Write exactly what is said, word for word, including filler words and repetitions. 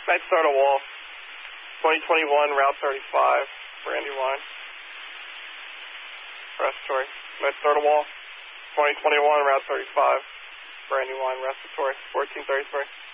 Night Start a Wall, twenty twenty-one, Route thirty-five, Brandywine. Respiratory. Night Start a Wall, twenty twenty-one, Route thirty-five, Brandywine, respiratory, fourteen thirty-three.